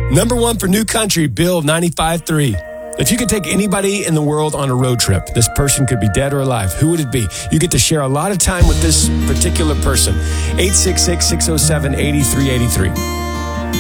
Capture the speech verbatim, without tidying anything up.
Number one for New Country, Bill ninety-five three. If you could take anybody in the world on a road trip, this person could be dead or alive, who would it be? You get to share a lot of time with this particular person. eight six six, six oh seven, eight three eight three.